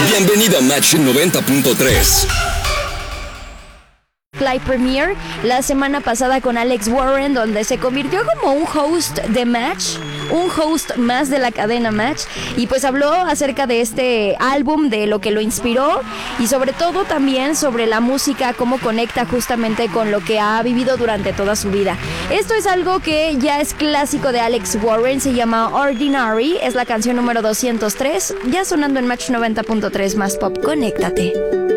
Bienvenido a Match 90.3. Live Premiere la semana pasada con Alex Warren, donde se convirtió como un host de Match, un host más de la cadena Match, y pues habló acerca de este álbum, de lo que lo inspiró y sobre todo también sobre la música, cómo conecta justamente con lo que ha vivido durante toda su vida. Esto es algo que ya es clásico de Alex Warren, se llama Ordinary, es la canción número 203, ya sonando en Match 90.3 más pop. Conéctate.